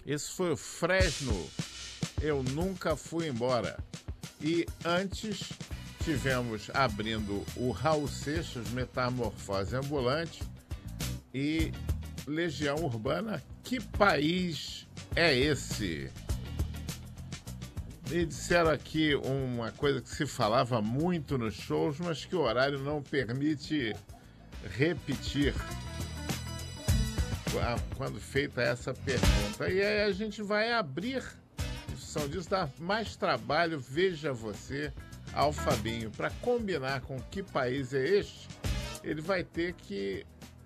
Esse foi o Fresno, Eu Nunca Fui Embora. E antes tivemos abrindo o Raul Seixas, Metamorfose Ambulante, e Legião Urbana, Que País é Esse? Me disseram aqui uma coisa que se falava muito nos shows, mas que o horário não permite repetir quando feita essa pergunta. E aí a gente vai abrir, em função disso, dá mais trabalho, veja você, ao Fabinho. Para combinar com Que País é Este, ele vai ter que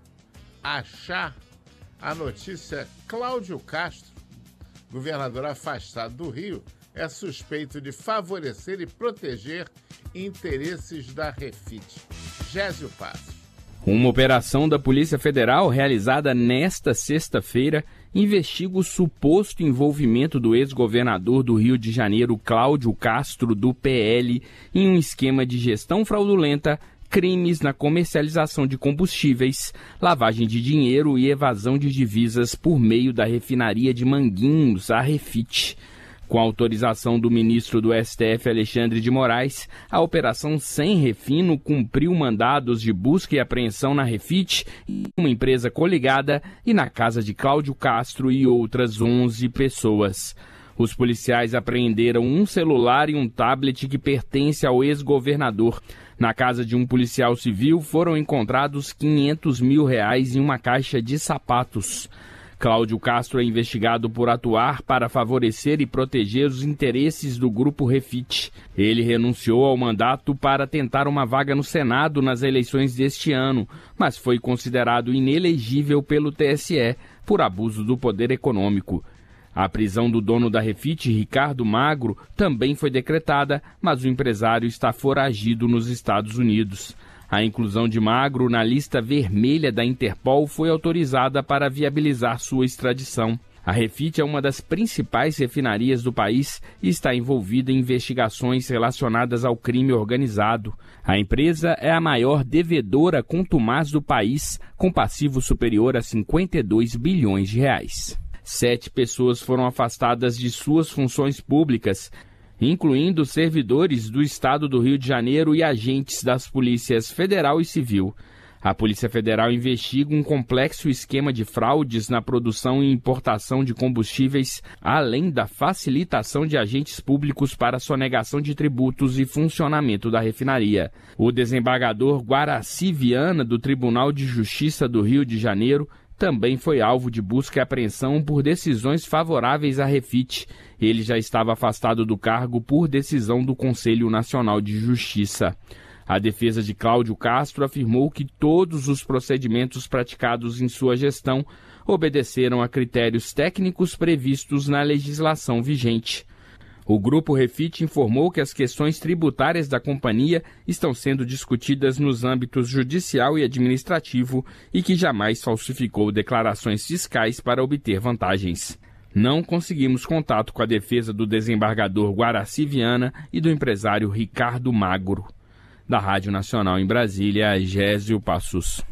achar a notícia. Cláudio Castro, governador afastado do Rio, é suspeito de favorecer e proteger interesses da Refit. Gésio Passos. Uma operação da Polícia Federal realizada nesta sexta-feira investiga o suposto envolvimento do ex-governador do Rio de Janeiro, Cláudio Castro, do PL, em um esquema de gestão fraudulenta, crimes na comercialização de combustíveis, lavagem de dinheiro e evasão de divisas por meio da refinaria de Manguinhos, a Refit. Com a autorização do ministro do STF, Alexandre de Moraes, a Operação Sem Refino cumpriu mandados de busca e apreensão na Refit, uma empresa coligada, e na casa de Cláudio Castro e outras 11 pessoas. Os policiais apreenderam um celular e um tablet que pertence ao ex-governador. Na casa de um policial civil foram encontrados R$500 mil em uma caixa de sapatos. Cláudio Castro é investigado por atuar para favorecer e proteger os interesses do Grupo Refit. Ele renunciou ao mandato para tentar uma vaga no Senado nas eleições deste ano, mas foi considerado inelegível pelo TSE por abuso do poder econômico. A prisão do dono da Refit, Ricardo Magro, também foi decretada, mas o empresário está foragido nos Estados Unidos. A inclusão de Magro na lista vermelha da Interpol foi autorizada para viabilizar sua extradição. A Refit é uma das principais refinarias do país e está envolvida em investigações relacionadas ao crime organizado. A empresa é a maior devedora contumaz do país, com passivo superior a 52 bilhões de reais. 7 pessoas foram afastadas de suas funções públicas, incluindo servidores do Estado do Rio de Janeiro e agentes das polícias federal e civil. A Polícia Federal investiga um complexo esquema de fraudes na produção e importação de combustíveis, além da facilitação de agentes públicos para sonegação de tributos e funcionamento da refinaria. O desembargador Guaraci Viana, do Tribunal de Justiça do Rio de Janeiro, também foi alvo de busca e apreensão por decisões favoráveis à Refit. Ele já estava afastado do cargo por decisão do Conselho Nacional de Justiça. A defesa de Cláudio Castro afirmou que todos os procedimentos praticados em sua gestão obedeceram a critérios técnicos previstos na legislação vigente. O Grupo Refit informou que as questões tributárias da companhia estão sendo discutidas nos âmbitos judicial e administrativo e que jamais falsificou declarações fiscais para obter vantagens. Não conseguimos contato com a defesa do desembargador Guaraci Viana e do empresário Ricardo Magro. Da Rádio Nacional em Brasília, Gésio Passos.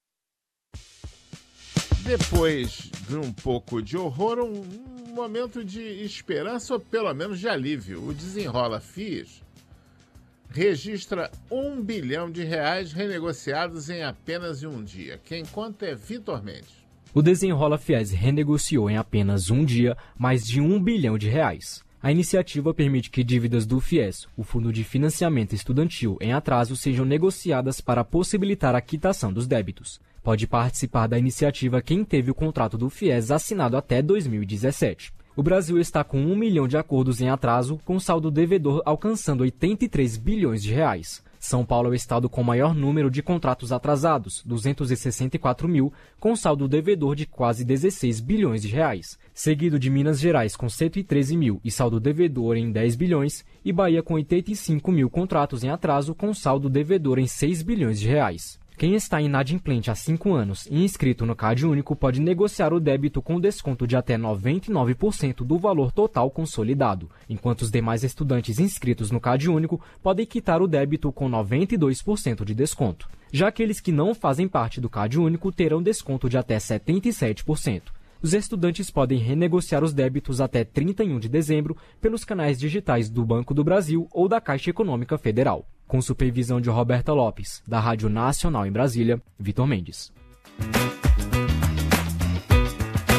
Depois de um pouco de horror, um momento de esperança, ou pelo menos de alívio. O Desenrola FIES registra R$1 bilhão renegociados em apenas um dia. Quem conta é Vitor Mendes. O Desenrola FIES renegociou em apenas um dia mais de R$1 bilhão. A iniciativa permite que dívidas do FIES, o Fundo de Financiamento Estudantil, em atraso, sejam negociadas para possibilitar a quitação dos débitos. Pode participar da iniciativa quem teve o contrato do FIES assinado até 2017. O Brasil está com 1 milhão de acordos em atraso, com o saldo devedor alcançando 83 bilhões de reais. São Paulo é o estado com maior número de contratos atrasados, 264 mil, com saldo devedor de quase 16 bilhões de reais. Seguido de Minas Gerais com 113 mil e saldo devedor em 10 bilhões, e Bahia com 85 mil contratos em atraso com saldo devedor em 6 bilhões de reais. Quem está inadimplente há 5 anos e inscrito no CadÚnico pode negociar o débito com desconto de até 99% do valor total consolidado, enquanto os demais estudantes inscritos no CadÚnico podem quitar o débito com 92% de desconto. Já aqueles que não fazem parte do CadÚnico terão desconto de até 77%. Os estudantes podem renegociar os débitos até 31 de dezembro pelos canais digitais do Banco do Brasil ou da Caixa Econômica Federal. Com supervisão de Roberta Lopes, da Rádio Nacional em Brasília, Vitor Mendes.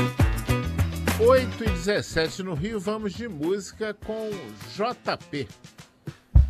8h17 no Rio, vamos de música com JP.